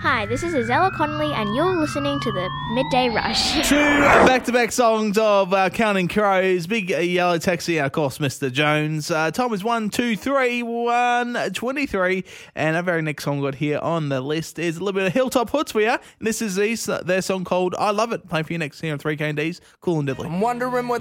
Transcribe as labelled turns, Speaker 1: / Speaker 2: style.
Speaker 1: Hi, this is Azella Connolly, and you're listening to the Midday Rush.
Speaker 2: Two back-to-back songs of Counting Crows, Big Yellow Taxi, and of course Mr. Jones. Time is 1:23, and our very next song got here on the list is a little bit of Hilltop Hoods for you. And this is their song called I Love It, playing for you next here on 3K&D's Cool and Diddly.
Speaker 3: I'm wondering whether